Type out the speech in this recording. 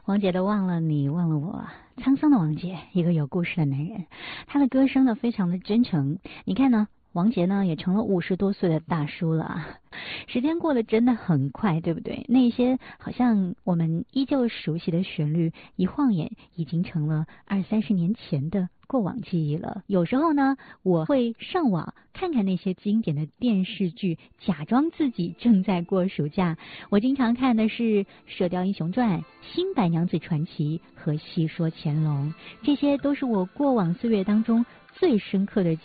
王杰的《忘了你忘了我》，沧桑的王杰，一个有故事的男人。他的歌声呢非常的真诚。你看呢，王杰呢也成了50多岁的大叔了啊。时间过得真的很快，对不对？那些好像我们依旧熟悉的旋律，一晃眼已经成了20-30年前的过往记忆了。有时候呢，我会上网看看那些经典的电视剧，假装自己正在过暑假。我经常看的是《射雕英雄传》《新白娘子传奇》和《戏说乾隆》，这些都是我过往岁月当中最深刻的